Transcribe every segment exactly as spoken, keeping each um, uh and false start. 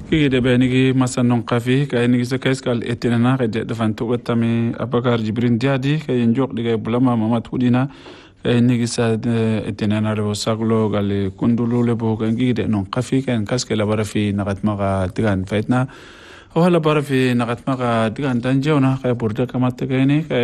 ki de benigi masanon qafi kay ni gisa kaiskal etenana qede dafan to tami abakar jibrin diadi kay njok de bulama mamat hudina kay ni gisa etenana ro saglo gal kundulu le bo kay de non qafi kay kaske la bara fi nagat maga tigan faitna wala bara fi nagat maga tigan tanjona kay burda kamat kay ni kay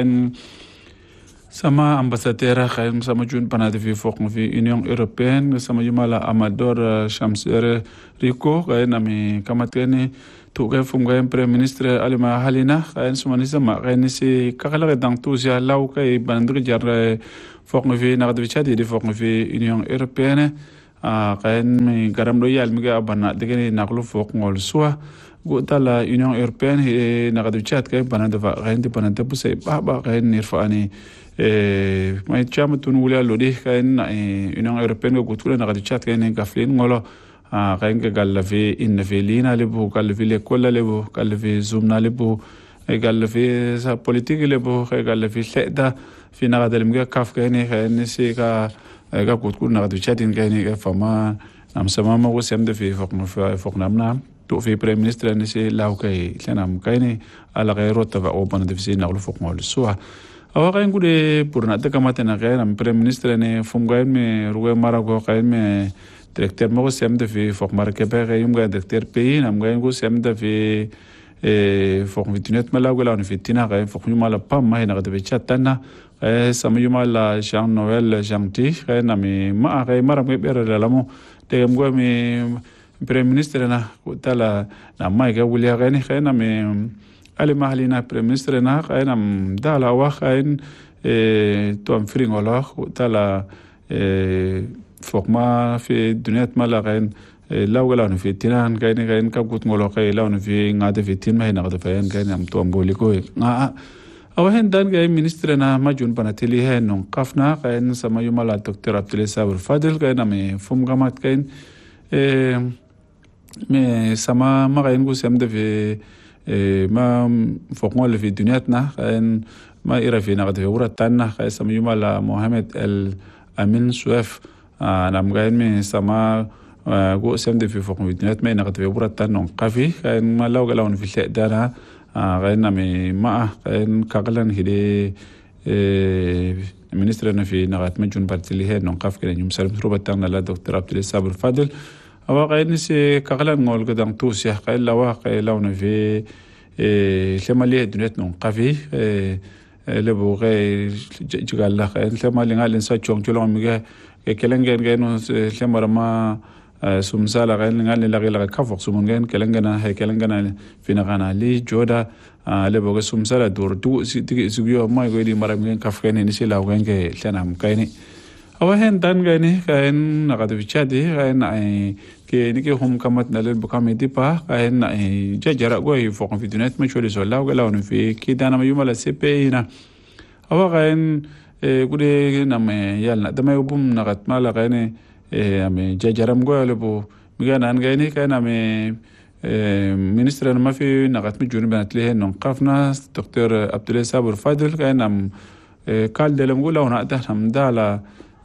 sama ambassadeur kay sama jun panade fi fok fi Union Européenne sama jumala Amador Shamsere Rico kay nami kamatene to kay fum kay Premier Ministre Alima Halina kay sumani sama kay ni si kakala dang tu sia law kay bandri jar fok fi nagad fi chadi di fok fi Union Européenne a kay mi garam do yal mi ga bana de naklu fok ngol soa gutala Union Européenne nagad fi chat kay banade va kay di banade pusay baba kay nirfani eh mai chama tun wula lodi kain Union Européenne go tula na chat kain gaflin ngolo a kain ga gallafi in velina lebu gallafi le kolla lebu gallafi zoomna lebu e gallafi sa politique lebu e gallafi leda fi na gadal mga kaf kain kain si ka ga go tula na chat in kain ga fama am sama ma go semde fi fok no fok namna to fi Premier Ministre ni si law kay lenam kain ala gayrota va open de fi na fok ngol suwa awa kain gude purna te kamate na kain am Premier Ministre ne fumgain me ruwe marago kain me directeur mo semde fi fok marke pe yum ga directeur pays nam gain go semde fi e fok vitinet malago la fi tina kain fok yuma la pam ma na de chatana e sam yuma la Jean Noël Gentil kain ami ma kain mara me bere la mo te mo mi Premier Ministre na tala na mai ga wulia kain kain ami ali mahalina Premier Ministre na kain am dala wa kain e to am fringolo tala e fokma fi dunet mala kain lawla no fi tinan kain kain ka gut ngolo kay law no fi ngade fi tin mai na da fayan kain am to am boliko nga aw hen dan kain Ministre na majun panatili hen non qafna kain sama yumala Docteur Abdullah Sabr Fadel kain am fum gamat kain e me sama ma kain go semde fi ما فوقنا في دنياتنا كان ما إيرا في نقد في ورا تنا كان سما يوم على محمد الأمين سويف أنا مقاين من سما جو سمد في فوق في دنيات ما نقد في ورا تنا قفي كان ما لو قالون في شيء دارا كان نامي ما كان كقلن هدي منسترنا في نقد مجون برتليه نقف كان يوم سلم تروب تنا لا دكتور عبد الله صابر فاضل awa kain si kakalan ngol gadang tu sia kain lawa kain law na vi e lemali dunet non qafi e lebo kay jigalla kain lemali ngalin sa chong chulong mi ga kelengen ga no lemarama sumsala kain ngalin lagi lagi kafok sumungen kelengena he kelengena fina kana li joda lebo ga sumsala dur du sigyo mai go di maram kafken ni si law ga ke lenam kaini awa hen dan gani kain nakadu bichadi kain ai ke ni ke hum kamat nalel bukam edipa kain ai jajara go i fokon fi dunet ma chole so law galaw no fi ki dana mayuma la cp ina awa kain gude na me yalna dama yubum nagat mala kain e ame jajaram go lebo migana an gani kain ame ministre na mafi nagat mi juni banatli non qafna Docteur Abdullah Sabr Fadel kain am kal delam go law na da ham dala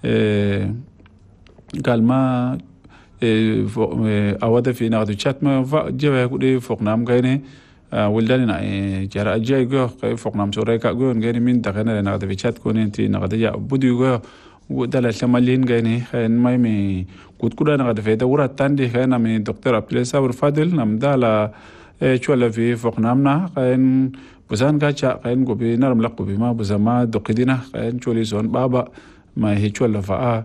قال ما أود في نقد الشات ما جوا كده فوق نام كيني ولدنا جرا جاي جو فوق نام سوري كأجو كيني من دخلنا نقد في الشات كوني أنتي نقد جا بدو جو ودلا شمالين كيني خين ما يمي كود كده نقد في دورة تاندي خين من دكتور عبد الله صابر فاضل نام دلا شو لا في فوق نامنا خين بزان كاتشا خين كوبي نرم لقوبي ما بزما دقيدنا خين شو ليزون بابا ما هي شو لا فا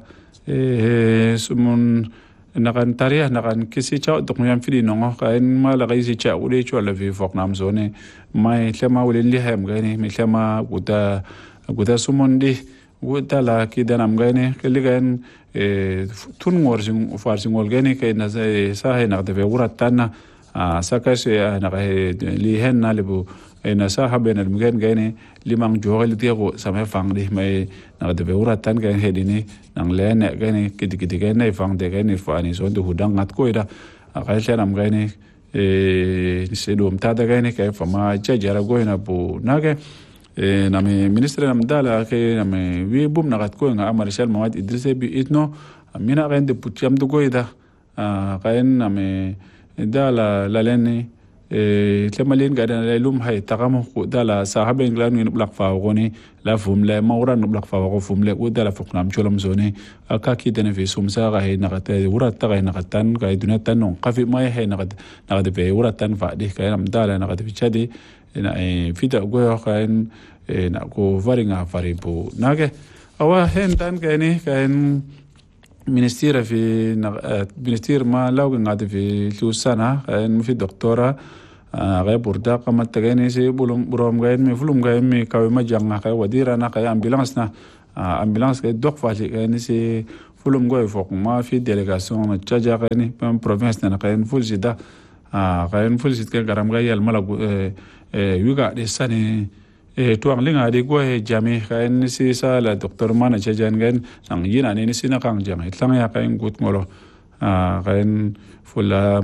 سمون نقن تاريخ نقن كسي تشاو دقيام في دينه كأن ما لقيسي تشاو ولي شو لا في فوق نام زوني ما يسمى ولي اللي هم غني مثلما قدا قدا سمون دي قدا لا كده نام غني كل كأن تون ورسين فارسين والغني كأن زي ساه نقد في ورطنا سكاس نقه ليهن نالبو ina saha ben al mugen gane limang jogel diego sama fang di mai na de uratan gan hedini nang lene gane kidigidi gane fang de gane fani so de hudang ngat ko ida akal tanam gane e sedum tada gane kai fama jajara goina bu nage e na me ministre nam dala ke na me wi bum na gat ko nga marshal Mohammed Idris bi itno mina gane de putiam du goida kain na me dala la leni e tlemalin gadan la lum hay tagamo dala sahaben glan ni blak fa goni la fum le mawra no blak fa go fum le u dala fuknam cholam zone akaki dene fi sumsa ga hay nagata wura ta ga nagatan ga dunatan non qafi mai hay nagad nagad be wura tan fa di ka nam dala nagad fi chadi na fita go khain na ko varinga faribu nage awa hen tan kani kan ministير في ministير ما لو قاعد في لوسانا كان في دكتورة غير بردا قامت تجاني سي بولم بروم غير مي فلوم غير مي كاوي ما جانا كاي وديرنا كاي امبولانسنا امبولانس كاي دوك فاشي كاي سي فلوم غير فوق ما في ديليغاسيون تشاجا كاي بام بروفينس نا كاي فول سيدا كاي فول سيد كاي غرام غاي الملا يوغا دي ساني e tuang linga di go he jami khain si sa la doctor mana chajan gan nang yina ni si na kang jang itlang ya kain gut ngolo a kain fula